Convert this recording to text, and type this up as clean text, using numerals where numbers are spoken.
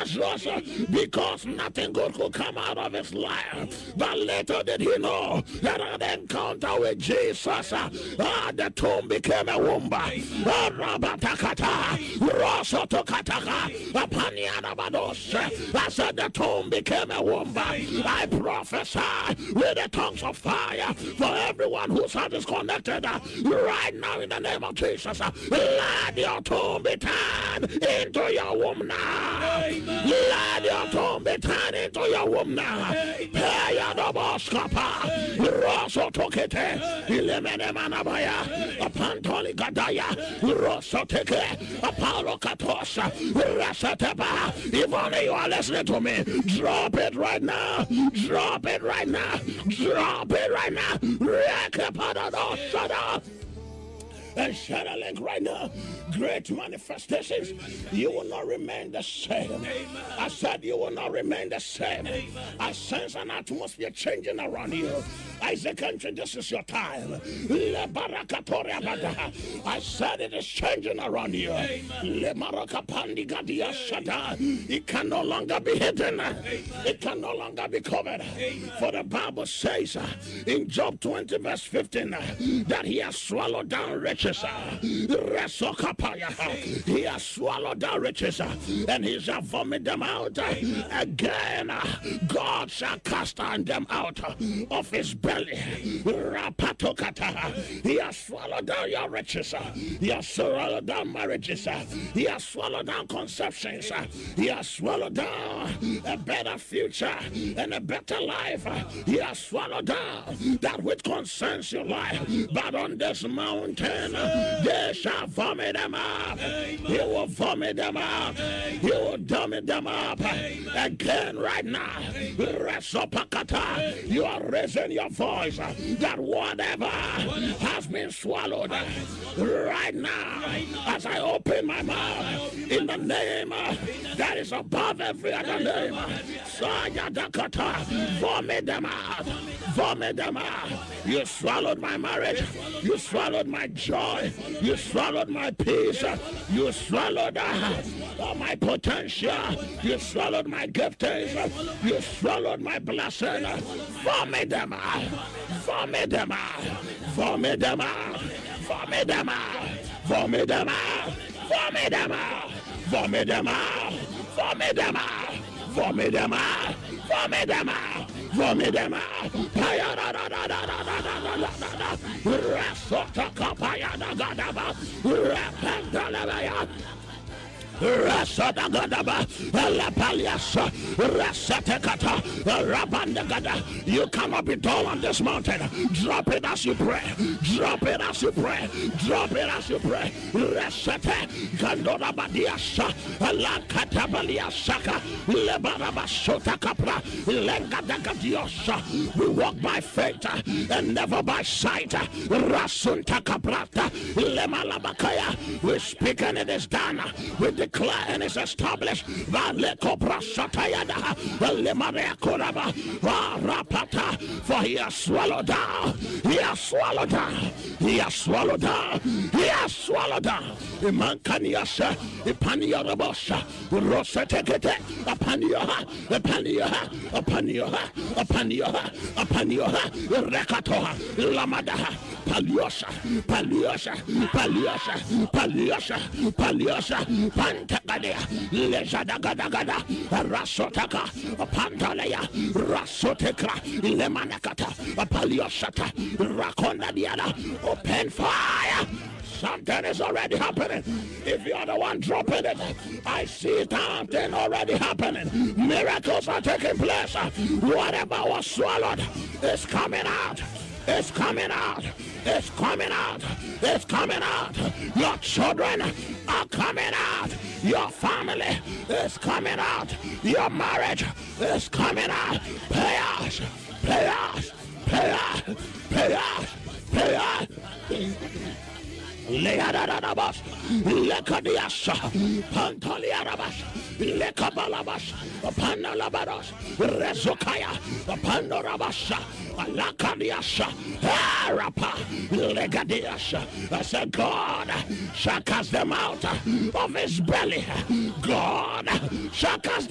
Lazarus because nothing good could come out of his life. But later did he know that an encounter with Jesus, the tomb became a womb. I said the tomb became a womb. I prophesy with the tongues of fire for everyone whose heart is connected right now in the name of Jesus. Let your tomb be turned into your womb now. Let your tomb be turned into your womb now. Paya the Boskapa, Rosso Tokete, Ilemene Manabaya, Pantoli Gadaya, Rosso Teke, Apollo Katosha, Rasateba. If only you are listening to me, drop it right now. Drop it right now. Drop it right now. Rekapadado, shut up. And share a link right now. Great manifestations. You will not remain the same. Amen. I said you will not remain the same. Amen. I sense an atmosphere changing around you. Isaac, this is your time. I said it is changing around you. It can no longer be hidden. It can no longer be covered. For the Bible says in Job 20 verse 15 that he has swallowed down riches. He has swallowed down riches and he shall vomit them out again. God shall cast them out of his belly. He has swallowed down your riches. He has swallowed down marriages. He has swallowed down conceptions. He has swallowed down a better future and a better life. He has swallowed down that which concerns your life. But on this mountain they shall vomit them up. He will vomit them up. He will vomit them up again right now. You are raising your voice that whatever has been swallowed right now, as I open my mouth in the name that is above every other name, vomit them out. Vomit them out. You swallowed my marriage. You swallowed my joy. You swallowed my peace. You swallowed my potential. You swallowed my giftings. You swallowed my blessing. Vomit them out. Vomit them out. Vomit them out. Vomit them out. Vomit them out. Vomit them out. Vomit them out. Vomit them out. Vomit them out. Vomit them out. Vomit them out. Rasota kapaya da gadaba. Rapandalaya. Rasadagadaba, Lapalias, Rasatekata, Rabandagada. You cannot be dull on this mountain. Drop it as you pray. Drop it as you pray. Drop it as you pray. Rasate, Gandora Badiasa, Alakatabaliasaka, Lebarabasota Capra, Lengadagadiosha. We walk by faith and never by sight. Rasunta Caprata, Lemalabakaya. We speak and it is done. We declare and it's established. For he has swallowed down. He has swallowed down. He has swallowed down. He has swallowed down. Imankaniasa, Ipaniarabosha, Rosatekete, Apanioha, Apanioha, Apanioha, Apanioha, Apanioha, Rekatoha, Lamadaha, Paliosa, Paliosa, Paliosa, Paliosa, Paliosa, Pantagadea, Lezadagadagada, Rasotaka, Pantalea, Rasoteka, Lemanakata, Paliosata, Rakonda Diana, open fire. Something is already happening. If you're the one dropping it, I see something already happening. Miracles are taking place. Whatever was swallowed is coming out. It's coming out. It's coming out. It's coming out. Your children are coming out. Your family is coming out. Your marriage is coming out. Payers, payers, payers, payers, payers. Leadadabas, Lekadiasa, Pantaliarabas, Lekabalabas, Panalabaras, Rezokaya, Pandorabasa, Lakadiasa, Arapa, Legadiasa. I said, God shall cast them out of his belly. God shall cast